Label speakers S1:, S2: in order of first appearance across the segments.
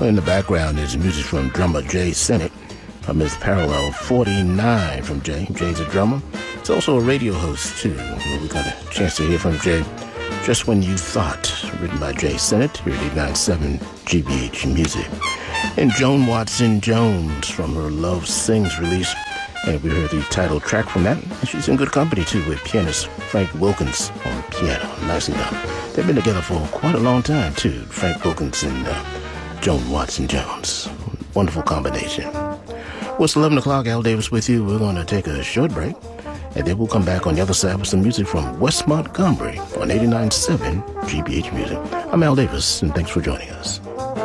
S1: In the background is music from drummer Jay Sennett from his Parallel 49 from Jay. Jay's a drummer. He's also a radio host, too. We got a chance to hear from Jay. Just When You Thought, written by Jay Sennett, here at 89.7 GBH Music. And Joan Watson Jones from her Love Sings release. And we heard the title track from that. And she's in good company, too, with pianist Frank Wilkins on piano. Nicely done. They've been together for quite a long time, too. Frank Wilkins and Joan Watson Jones. Wonderful combination. Well, it's 11 o'clock. Al Davis with you. We're going to take a short break. And then we'll come back on the other side with some music from West Montgomery on 89.7 GBH Music. I'm Al Davis, and thanks for joining us.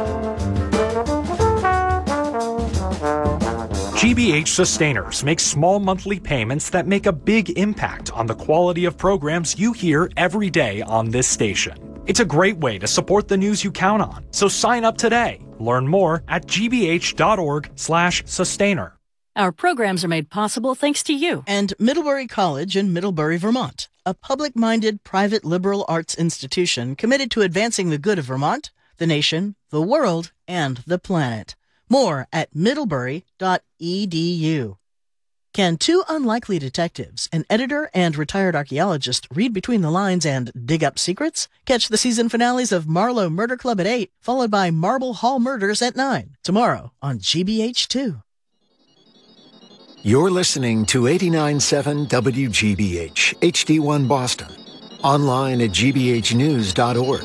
S2: GBH Sustainers make small monthly payments that make a big impact on the quality of programs you hear every day on this station. It's a great way to support the news you count on, so sign up today. Learn more at gbh.org/sustainer.
S3: Our programs are made possible thanks to you.
S4: And Middlebury College in Middlebury, Vermont, a public-minded private liberal arts institution committed to advancing the good of Vermont, the nation, the world, and the planet. More at middlebury.edu. Can two unlikely detectives, an editor and retired archaeologist, read between the lines and dig up secrets? Catch the season finales of Marlowe Murder Club at 8, followed by Marble Hall Murders at 9, tomorrow on GBH2.
S5: You're listening to 89.7 WGBH, HD1 Boston. Online at gbhnews.org.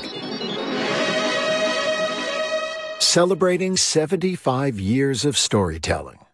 S5: Celebrating 75 years of storytelling.